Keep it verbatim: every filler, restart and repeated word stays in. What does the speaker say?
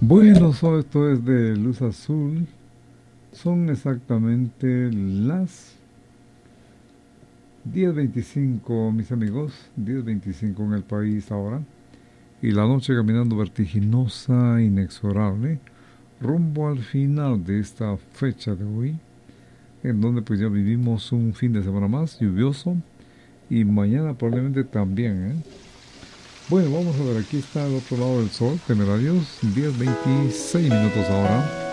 Bueno, so- esto es de Luz Azul. Son exactamente las diez veinticinco, mis amigos. Diez veinticinco en el país ahora. Y la noche caminando vertiginosa, inexorable, rumbo al final de esta fecha de hoy, en donde pues ya vivimos un fin de semana más lluvioso y mañana probablemente también, ¿eh? Bueno, vamos a ver, aquí está al otro lado del sol, temerarios, diez veintiséis minutos ahora.